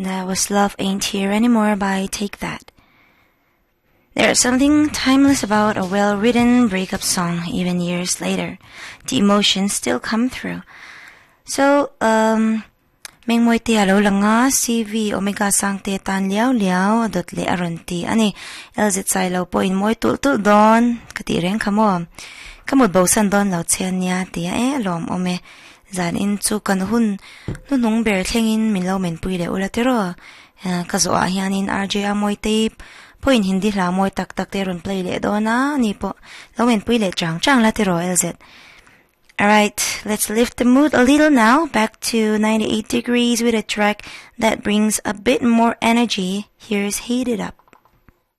That was Love Ain't Here Anymore by Take That. There's something timeless about a well-written breakup song even years later. The emotions still come through. So, Ming moy ti alo lang nga CV Omega sang te tan liao liao dot le aron ti ani elzit sai lo po in moy tul don katireng kamo bausan don lao chen nia ti alom ome zan in chu kan hun nung ber thlengin min lo men pui le ulatero kazo a hianin RJ amoy tape point hindi la moy tak te ron play le dona ni po lo men pui le chang latero elzit. Alright, let's lift the mood a little now, back to 98 degrees with a track that brings a bit more energy. Here's Heat It Up.